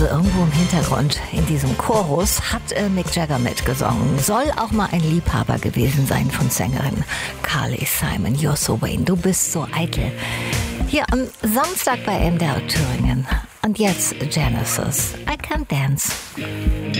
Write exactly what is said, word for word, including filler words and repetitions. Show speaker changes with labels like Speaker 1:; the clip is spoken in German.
Speaker 1: Also irgendwo im Hintergrund in diesem Chorus hat äh, Mick Jagger mitgesungen. Soll auch mal ein Liebhaber gewesen sein von Sängerin Carly Simon. You're so vain, du bist so eitel. Hier am Samstag bei M D R Thüringen. Und jetzt Genesis, I Can't Dance.